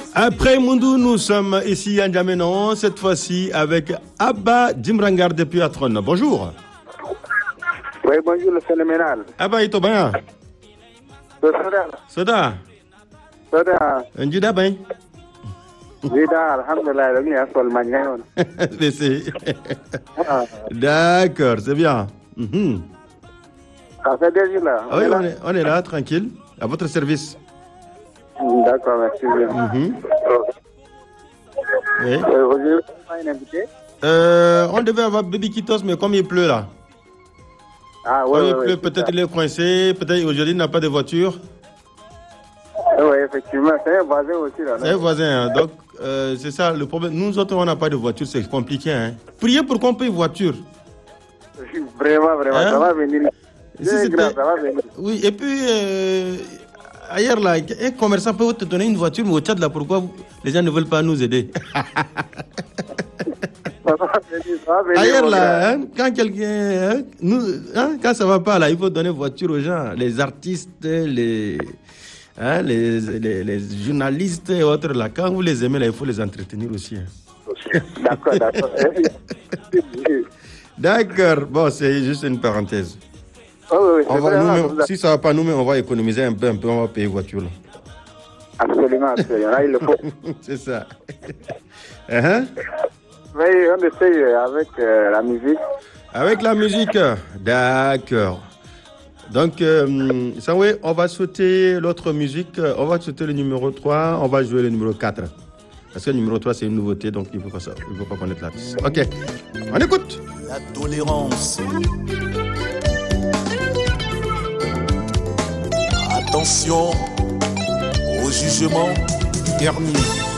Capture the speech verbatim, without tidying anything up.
Après Moundou, nous sommes ici à N'Djamena, cette fois-ci avec Abba Djimrangar depuis Atron. Bonjour. Oui, bonjour, le phénoménal. Abba, ito bien? Soda. Soda. Soda. Njida ben? Njida, alhamdulillah, le mien, sol magnon. D'accord, c'est bien. Mm-hmm. Ça fait deux jours là. Oui, on est, on est là, tranquille, à votre service. D'accord, merci bien. Mm-hmm. Oui. Euh, Aujourd'hui, on a une invitée. Euh, on devait avoir Baby Kitos, mais comme il pleut là. Ah oui, comme oui, il pleut, oui, peut-être il est coincé, peut-être aujourd'hui il n'a pas de voiture. Oui, effectivement, c'est un voisin aussi là. C'est un voisin, hein. Donc euh, c'est ça le problème. Nous autres, on n'a pas de voiture, c'est compliqué. Hein. Priez pour qu'on paye voiture. Vraiment, vraiment, hein? Ça va venir. Si grave, ça va venir. Oui, et puis euh, ailleurs là, un commerçant peut te donner une voiture, mais au Tchad là, pourquoi les gens ne veulent pas nous aider? Ça va venir, ça va venir. Ailleurs là, hein, quand quelqu'un, hein, nous, hein, quand ça va pas là, il faut donner voiture aux gens, les artistes, les, hein, les, les, les journalistes et autres là. Quand vous les aimez là, il faut les entretenir aussi. Hein. D'accord, d'accord. D'accord. Bon, c'est juste une parenthèse. Oh, oui, on va, nous, si ça va pas nous, mais on va économiser un peu, un peu, on va payer voiture là. Absolument, absolument. Là, il le faut. C'est ça. uh-huh. Oui, on essaye avec euh, la musique. Avec la musique, d'accord. Donc, euh, ça oui, on va sauter l'autre musique. On va sauter le numéro trois, on va jouer le numéro quatre. Parce que le numéro trois, c'est une nouveauté, donc il ne faut pas ça. Il faut pas connaître l'artiste. Ok, on écoute. La tolérance. Attention au jugement dernier.